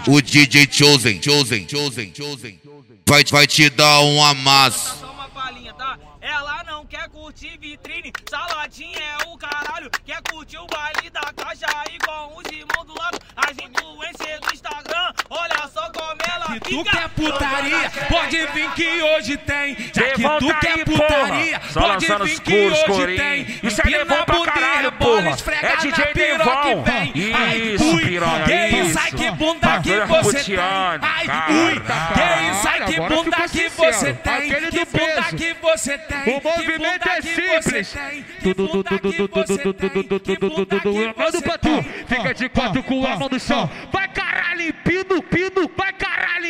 O DJ Chosen vai te dar um amasso. Só uma palhinha, tá? Ela não quer curtir vitrine, saladinha é o caralho. Quer curtir o baile da caixa aí com os irmãos do lado. As influências do Instagram, olha só como ela fica. Tu quer putaria, pode vir que hoje tem. Já que Levanta tu quer aí, putaria, porra. Só pode lançando vir os que puros, hoje corinho. tem. Isso é Devon pra caralho, porra. É DJ Devon. Isso, piranha, que isso, isso. ai que bunda que Bagulho você tem. roteando, Ai, cara. ui, que isso, ai que Agora bunda ficou que sincero. você tem. Aquele Que do bunda peso. que você tem. O movimento é simples. Manda pra tu. Fica de quatro com a mão no chão. Vai caralho, pino, vai